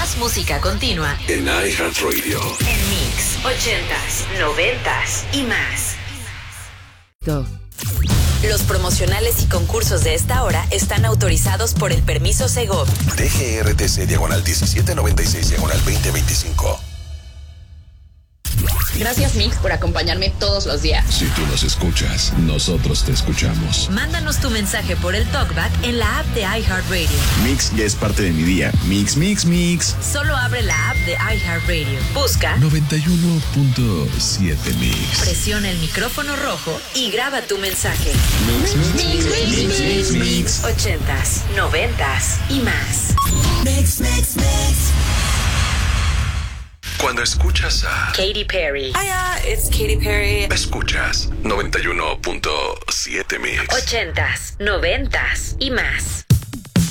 Más música continua en iHeartRadio. En Mix 80s, 90s y más. Los promocionales y concursos de esta hora están autorizados por el permiso Segov. DGRTC/1796/2025. Gracias, Mix, por acompañarme todos los días. Si tú nos escuchas, nosotros te escuchamos. Mándanos tu mensaje por el TalkBack en la app de iHeartRadio. Mix ya es parte de mi día. Mix, mix, mix. Solo abre la app de iHeartRadio. Busca 91.7 Mix. Presiona el micrófono rojo y graba tu mensaje. Mix, mix, mix, mix, mix, mix. 80s, 90s y más. Mix, mix, mix. Cuando escuchas a Katy Perry. Hiya, it's Katy Perry. escuchas 91.7 Mix. 80s, 90s y más.